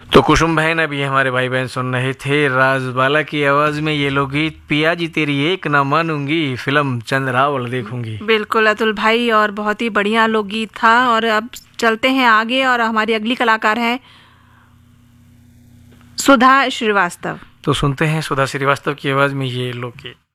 तो कुसुम बहन, अभी हमारे भाई बहन सुन रहे थे राजबाला की आवाज में ये लोकगीत पिया जी तेरी एक ना मानूंगी, फिल्म चंद्रावल देखूंगी। बिल्कुल अतुल भाई, और बहुत ही बढ़िया लोकगीत था। और अब चलते हैं आगे, और हमारी अगली कलाकार है सुधा श्रीवास्तव। तो सुनते हैं सुधा श्रीवास्तव की आवाज में ये लोकगीत।